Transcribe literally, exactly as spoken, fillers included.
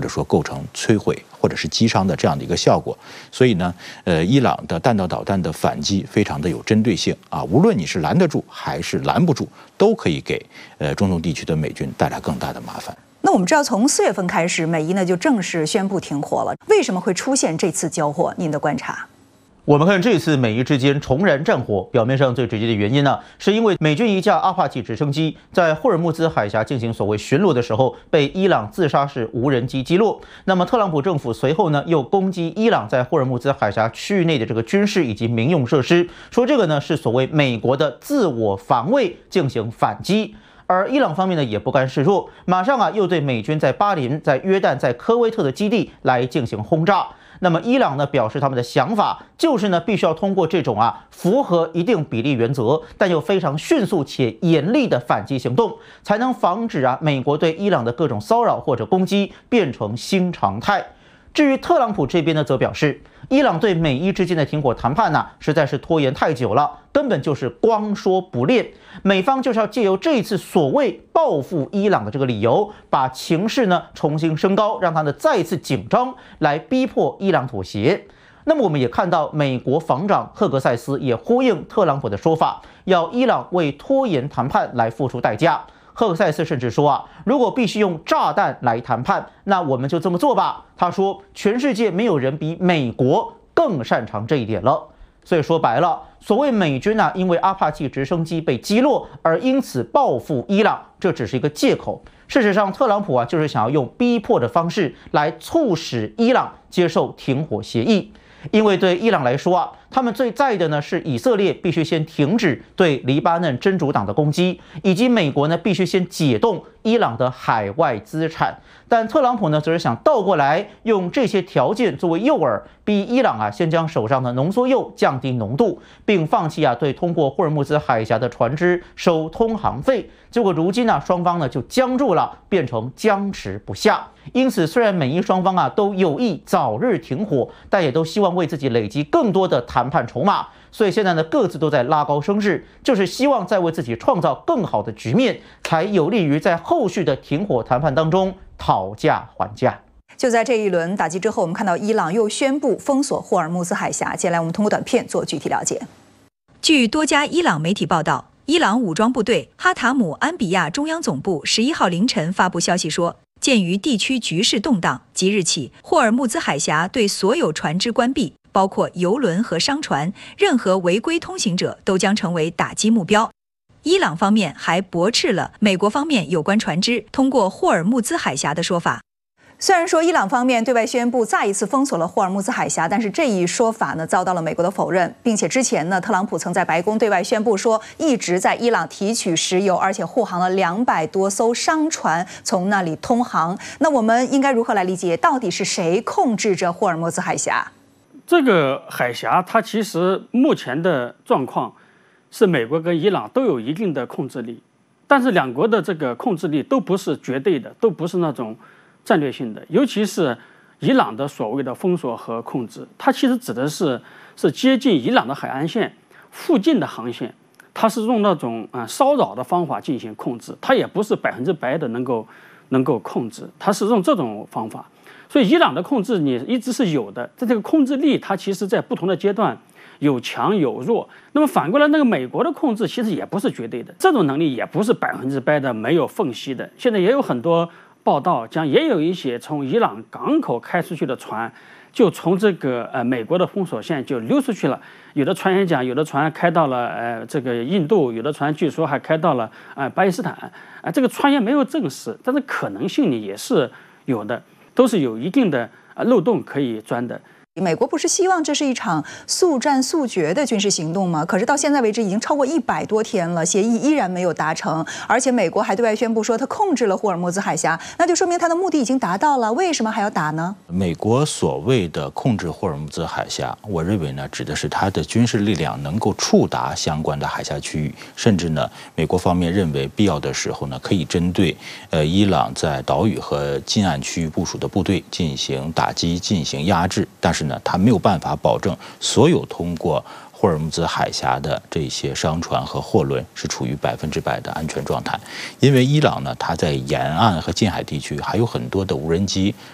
者说构成摧毁或者是击伤的这样的一个效果。所以呢，呃，伊朗的弹道导弹的反击非常的有针对性啊，无论你是拦得住还是拦不住，都可以给呃中东地区的美军带来更大的麻烦。 那我们知道，从四月份开始，美伊呢就正式宣布停火了。为什么会出现这次交火？您的观察？ 我们看这次美伊之间重燃战火，表面上最直接的原因呢，是因为美军一架阿帕奇直升机在霍尔木兹海峡进行所谓巡逻的时候，被伊朗自杀式无人机击落。那么特朗普政府随后呢，又攻击伊朗在霍尔木兹海峡区域内的这个军事以及民用设施，说这个呢是所谓美国的自我防卫进行反击。而伊朗方面呢也不甘示弱，马上啊又对美军在巴林、在约旦、在科威特的基地来进行轰炸。那么伊朗呢表示他们的想法就是呢必须要通过这种啊符合一定比例原则，但又非常迅速且严厉的反击行动，才能防止啊美国对伊朗的各种骚扰或者攻击变成新常态。至于特朗普这边呢，则表示，伊朗对美伊之间的停火谈判呢、啊，实在是拖延太久了，根本就是光说不练。美方就是要借由这一次所谓报复伊朗的这个理由，把情势呢重新升高，让它呢再一次紧张，来逼迫伊朗妥协。那么我们也看到，美国防长赫格塞斯也呼应特朗普的说法，要伊朗为拖延谈判来付出代价。赫克塞斯甚至说啊，如果必须用炸弹来谈判，那我们就这么做吧。他说，全世界没有人比美国更擅长这一点了。所以说白了，所谓美军啊，因为阿帕奇直升机被击落而因此报复伊朗，这只是一个借口。事实上，特朗普啊，就是想要用逼迫的方式来促使伊朗接受停火协议。因为对伊朗来说啊，他们最在意的呢是以色列必须先停止对黎巴嫩真主党的攻击，以及美国呢必须先解冻伊朗的海外资产。但特朗普呢则是想倒过来用这些条件作为诱饵，逼伊朗啊先将手上的浓缩铀降低浓度，并放弃啊对通过霍尔木兹海峡的船只收通航费。结果如今呢双方呢就僵住了，变成僵持不下。因此，虽然美伊双方啊都有意早日停火，但也都希望为自己累积更多的谈判筹码。所以现在呢，各自都在拉高声势，就是希望再为自己创造更好的局面，才有利于在后续的停火谈判当中讨价还价。 就在这一轮打击之后，我们看到伊朗又宣布封锁霍尔木兹海峡。接下来我们通过短片做具体了解。 据多家伊朗媒体报道，伊朗武装部队哈塔姆安比亚中央总部十一号凌晨发布消息说，鉴于地区局势动荡，即日起霍尔木兹海峡对所有船只关闭，包括油轮和商船，任何违规通行者都将成为打击目标。伊朗方面还驳斥了美国方面有关船只通过霍尔木兹海峡的说法。 虽然说伊朗方面对外宣布再一次封锁了霍尔木兹海峡，但是这一说法呢遭到了美国的否认，并且之前呢，特朗普曾在白宫对外宣布说，一直在伊朗提取石油，而且护航了两百多艘商船从那里通航。那我们应该如何来理解，到底是谁控制着霍尔木兹海峡？ 这个海峡它其实目前的状况是美国跟伊朗都有一定的控制力，但是两国的这个控制力都不是绝对的，都不是那种战略性的。尤其是伊朗的所谓的封锁和控制，它其实指的是是接近伊朗的海岸线附近的航线，它是用那种啊、呃、骚扰的方法进行控制，它也不是百分之百的能够能够控制，它是用这种方法。所以伊朗的控制你一直是有的，在这个控制力它其实在不同的阶段有强有弱。那么反过来，那个美国的控制其实也不是绝对的，这种能力也不是百分之百的没有缝隙的。现在也有很多报道讲，也有一些从伊朗港口开出去的船，就从这个呃美国的封锁线就溜出去了。有的船也讲，有的船开到了呃这个印度，有的船据说还开到了呃巴基斯坦。啊、呃，这个船也没有证实，但是可能性呢也是有的，都是有一定的呃漏洞可以钻的。 美国不是希望这是一场速战速决的军事行动吗？可是到现在为止已经超过一百多天了，协议依然没有达成，而且美国还对外宣布说他控制了霍尔木兹海峡，那就说明他的目的已经达到了，为什么还要打呢？ 美国所谓的控制霍尔木兹海峡，我认为呢，指的是它的军事力量能够触达相关的海峡区域，甚至呢，美国方面认为必要的时候呢，可以针对呃伊朗在岛屿和近岸区域部署的部队进行打击、进行压制，但是呢，他没有办法保证所有通过霍尔木兹海峡的这些商船和货轮是处于百分之百的安全状态，因为伊朗呢，它在沿岸和近海地区还有很多的无人机